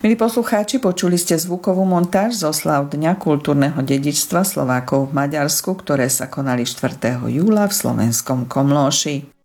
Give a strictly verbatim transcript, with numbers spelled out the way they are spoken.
Milí poslucháči, počuli ste zvukovú montáž zo oslav Dňa kultúrneho dedičstva Slovákov v Maďarsku, ktoré sa konali štvrtého júla v slovenskom Komlóši.